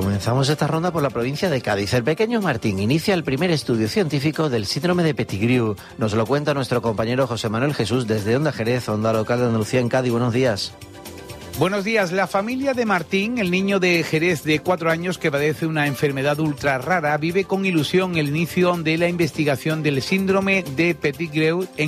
Comenzamos esta ronda por la provincia de Cádiz. El pequeño Martín inicia el primer estudio científico del síndrome de Pettigrew. Nos lo cuenta nuestro compañero José Manuel Jesús desde Onda Jerez, Onda Local de Andalucía en Cádiz. Buenos días. Buenos días. La familia de Martín, el niño de Jerez de 4 años que padece una enfermedad ultra rara, vive con ilusión el inicio de la investigación del síndrome de Pettigrew en